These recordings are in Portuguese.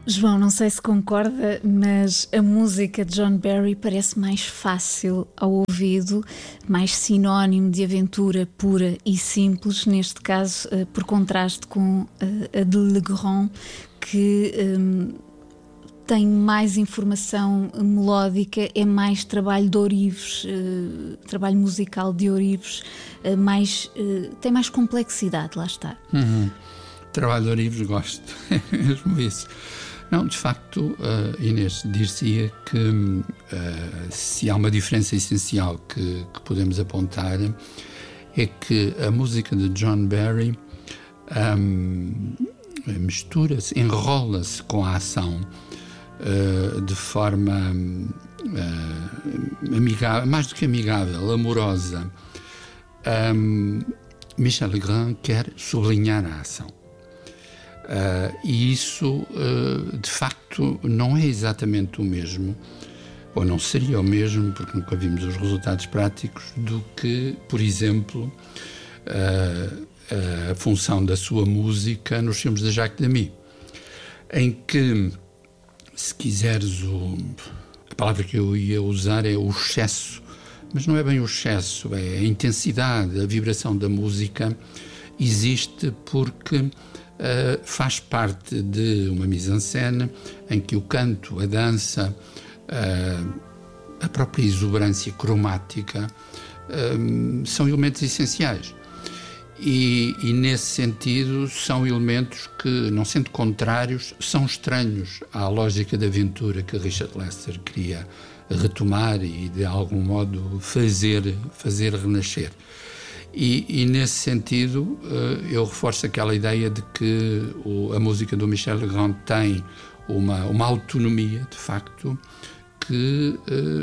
João, não sei se concorda, mas a música de John Barry parece mais fácil ao ouvido, mais sinónimo de aventura pura e simples, neste caso, por contraste com a de Legrand, que tem mais informação melódica, é mais trabalho de ourives, trabalho musical de ourives, tem mais complexidade, lá está. Trabalho de ourives, gosto, é mesmo isso. Não, de facto, Inês, dir-se-ia que se há uma diferença essencial que podemos apontar, é que a música de John Barry mistura-se, enrola-se com a ação de forma amigável, mais do que amigável, amorosa. Michel Legrand quer sublinhar a ação. E isso, de facto, não é exatamente o mesmo, ou não seria o mesmo, porque nunca vimos os resultados práticos, do que, por exemplo, a função da sua música nos filmes de Jacques Demy, em que, se quiseres, a palavra que eu ia usar é o excesso, mas não é bem o excesso, é a intensidade, a vibração da música existe porque faz parte de uma mise-en-scène em que o canto, a dança, a própria exuberância cromática são elementos essenciais. E nesse sentido são elementos que, não sendo contrários, são estranhos à lógica da aventura que Richard Lester queria retomar e de algum modo fazer renascer. E nesse sentido eu reforço aquela ideia de que a música do Michel Legrand tem uma autonomia, de facto, que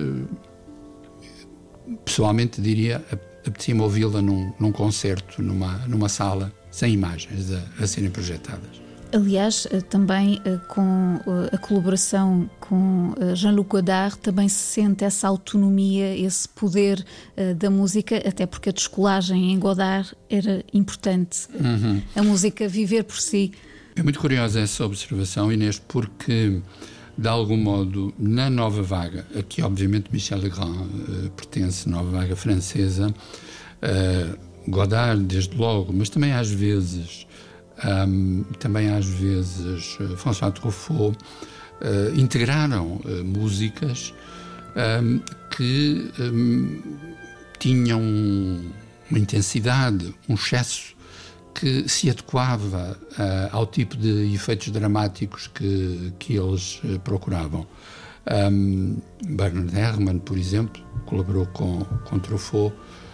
pessoalmente diria apetecia-me ouvi-la num concerto, numa sala sem imagens a serem projetadas. Aliás, também com a colaboração com Jean-Luc Godard também se sente essa autonomia, esse poder da música, até porque a descolagem em Godard era importante. A música viver por si. É muito curiosa essa observação, Inês, porque de algum modo na nova vaga, a que obviamente Michel Legrand pertence, nova vaga francesa, Godard desde logo, mas também às vezes François Truffaut integraram músicas que tinham uma intensidade, um excesso que se adequava ao tipo de efeitos dramáticos que eles procuravam. Bernard Herrmann, por exemplo, colaborou com Truffaut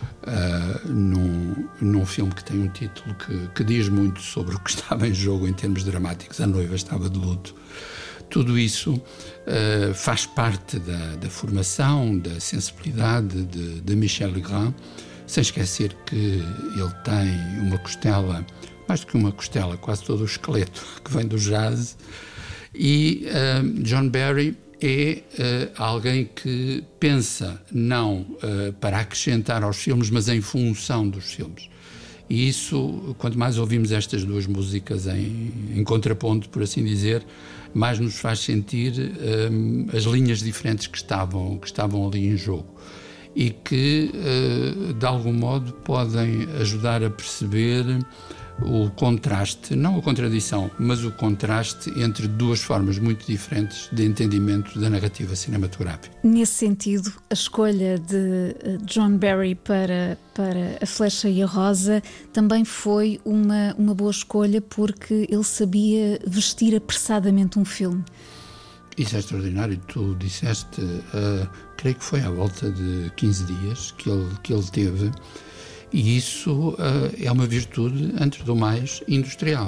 num filme que tem um título que diz muito sobre o que estava em jogo em termos dramáticos. A noiva estava de luto. Tudo isso faz parte da formação, da sensibilidade de Michel Legrand, sem esquecer que ele tem uma costela, mais do que uma costela, quase todo o esqueleto que vem do jazz. E John Barry é alguém que pensa não para acrescentar aos filmes, mas em função dos filmes. E isso, quanto mais ouvimos estas duas músicas em contraponto, por assim dizer, mais nos faz sentir as linhas diferentes que estavam ali em jogo e que, de algum modo, podem ajudar a perceber o contraste, não a contradição, mas o contraste entre duas formas muito diferentes de entendimento da narrativa cinematográfica. Nesse sentido, a escolha de John Barry para A Flecha e a Rosa também foi uma boa escolha, porque ele sabia vestir apressadamente um filme. Isso é extraordinário. Tu disseste, creio que foi à volta de 15 dias que ele teve. E isso é uma virtude, antes do mais, industrial.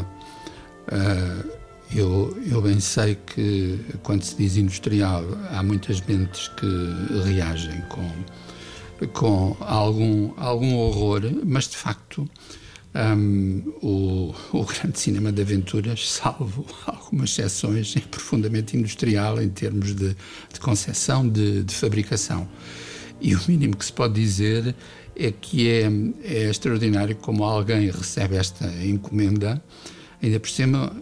Eu bem sei que, quando se diz industrial, há muitas mentes que reagem com algum horror, mas, de facto, o grande cinema de aventuras, salvo algumas exceções, é profundamente industrial em termos de concepção, de fabricação. E o mínimo que se pode dizer é que é extraordinário como alguém recebe esta encomenda, ainda por cima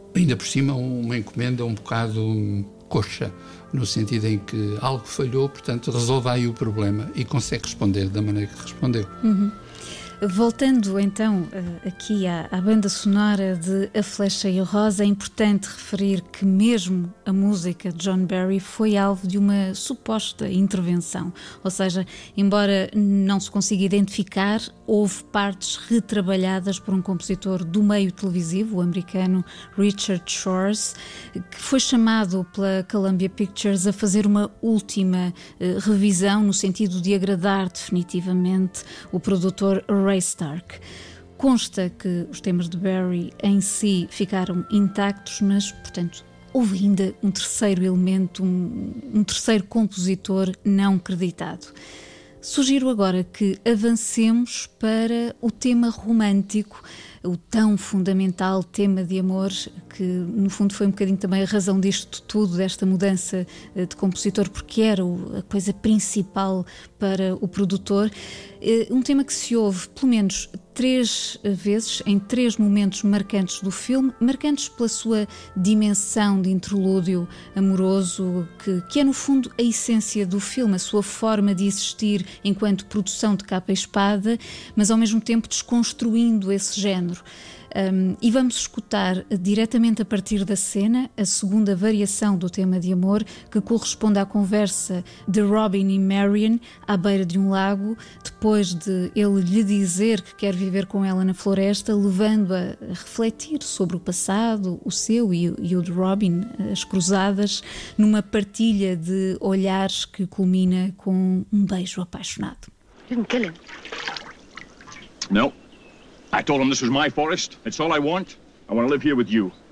Ainda por cima, uma encomenda um bocado coxa, no sentido em que algo falhou, portanto, resolva aí o problema, e consegue responder da maneira que respondeu. Voltando então aqui à banda sonora de A Flecha e a Rosa, é importante referir que mesmo a música de John Barry foi alvo de uma suposta intervenção, ou seja, embora não se consiga identificar, houve partes retrabalhadas por um compositor do meio televisivo, o americano Richard Shores, que foi chamado pela Columbia Pictures a fazer uma última revisão no sentido de agradar definitivamente o produtor Ray Stark. Consta que os temas de Barry em si ficaram intactos, mas, portanto, houve ainda um terceiro elemento, um terceiro compositor não creditado. Sugiro agora que avancemos para o tema romântico, o tão fundamental tema de amor, que no fundo foi um bocadinho também a razão disto tudo, desta mudança de compositor, porque era a coisa principal para o produtor. Um tema que se ouve pelo menos 3 vezes, em 3 momentos marcantes do filme, marcantes pela sua dimensão de interlúdio amoroso, que é no fundo a essência do filme, a sua forma de existir enquanto produção de capa e espada, mas ao mesmo tempo desconstruindo esse género. E vamos escutar diretamente a partir da cena a segunda variação do tema de amor, que corresponde à conversa de Robin e Marion à beira de um lago, depois de ele lhe dizer que quer viver com ela na floresta, levando-a a refletir sobre o passado, o seu e o de Robin, as cruzadas, numa partilha de olhares que culmina com um beijo apaixonado. Didn't kill him. No. I told him this was my forest. It's all I want. I want to live here with you.